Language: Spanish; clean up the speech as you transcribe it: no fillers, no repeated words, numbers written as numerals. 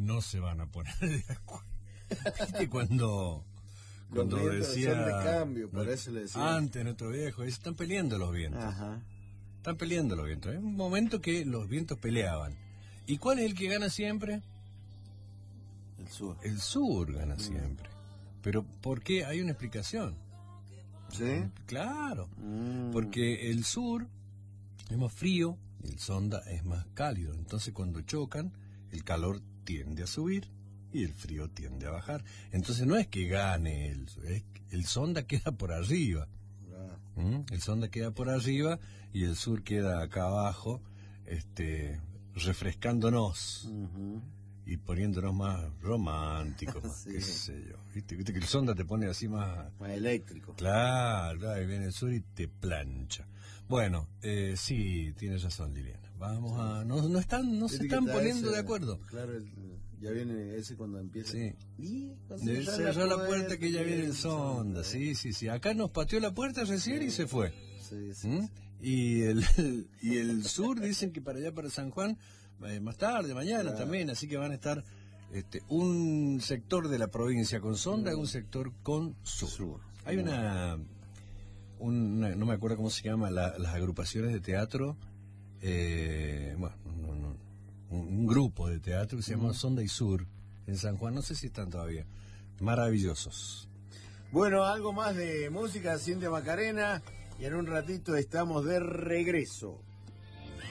no se van a poner de acuerdo. ¿Viste cuando decía... Son de cambio, por eso le decía. Antes nuestro viejo, están peleando los vientos. Ajá. Están peleando los vientos. Hay un momento que los vientos peleaban. ¿Y cuál es el que gana siempre? El sur. El sur gana siempre. Pero ¿por qué? Hay una explicación. ¿Sí? Claro. Porque el sur es más frío y el sonda es más cálido. Entonces cuando chocan, el calor tiende a subir y el frío tiende a bajar. Entonces no es que gane el sonda queda por arriba. El sonda queda por arriba y el sur queda acá abajo, refrescándonos y poniéndonos más románticos, más, sí. qué sé yo. ¿Viste que el sonda te pone así más eléctrico. Claro, ahí viene el sur y te plancha. Bueno, sí, tienes razón, Liliana. Vamos a... No se están poniendo de acuerdo. Claro, ya viene ese cuando empieza. Sí. Y cerró la puerta que ya viene el sonda. Sí. Acá nos pateó la puerta recién y se fue. Sí. Y el sur dicen que para allá, para San Juan, más tarde, mañana también. Así que van a estar un sector de la provincia con sonda y un sector con sur. Hay una no me acuerdo cómo se llama, las agrupaciones de teatro, un grupo de teatro que se llama Sonda y Sur en San Juan, no sé si están todavía. Maravillosos. Bueno, algo más de música, Cintia Macarena, y en un ratito estamos de regreso.